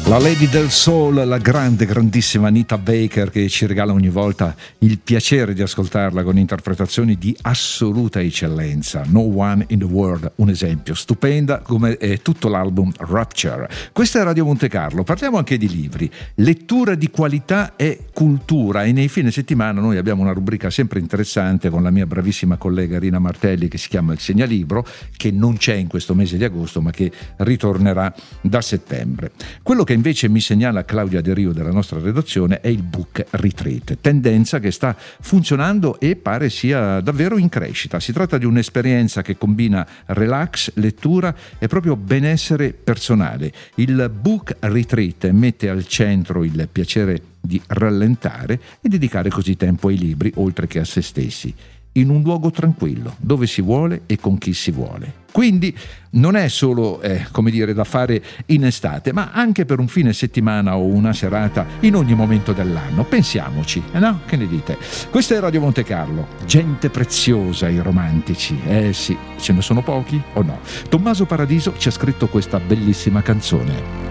La Lady del Soul, la grandissima Anita Baker, che ci regala ogni volta il piacere di ascoltarla con interpretazioni di assoluta eccellenza. No One in the World, un esempio, stupenda come è tutto l'album Rapture. Questa è Radio Monte Carlo, parliamo anche di libri, lettura di qualità e cultura, e nei fine settimana noi abbiamo una rubrica sempre interessante con la mia bravissima collega Rina Martelli che si chiama Il Segnalibro, che non c'è in questo mese di agosto ma che ritornerà da settembre. Quello che invece mi segnala Claudia De Rio della nostra redazione è il Book Retreat, tendenza che sta funzionando e pare sia davvero in crescita. Si tratta di un'esperienza che combina relax, lettura e proprio benessere personale. Il Book Retreat mette al centro il piacere di rallentare e dedicare così tempo ai libri oltre che a se stessi, in un luogo tranquillo, dove si vuole e con chi si vuole. Quindi non è solo, da fare in estate, ma anche per un fine settimana o una serata in ogni momento dell'anno. Pensiamoci, no? Che ne dite? Questa è Radio Monte Carlo, gente preziosa i romantici. Sì, ce ne sono pochi o no? Tommaso Paradiso ci ha scritto questa bellissima canzone.